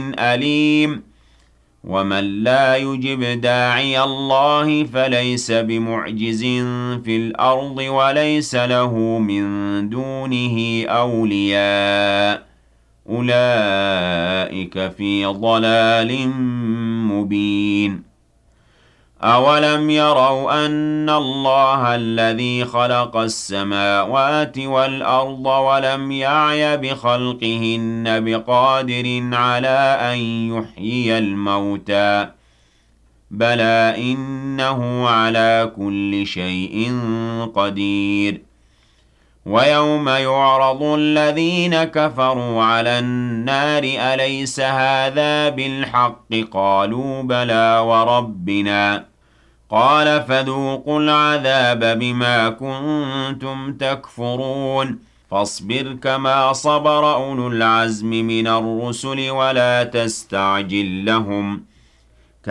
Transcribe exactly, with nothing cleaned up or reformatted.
أليم ومن لا يجب داعي الله فليس بمعجز في الأرض وليس له من دونه أولياء أولئك في ضلال مبين أولم يروا أن الله الذي خلق السماوات والأرض ولم يعي بخلقهن بقادر على أن يحيي الموتى بلى إنه على كل شيء قدير ويوم يعرض الذين كفروا على النار أليس هذا بالحق قالوا بلى وربنا قال فذوقوا العذاب بما كنتم تكفرون فاصبر كما صبر أولو العزم من الرسل ولا تستعجل لهم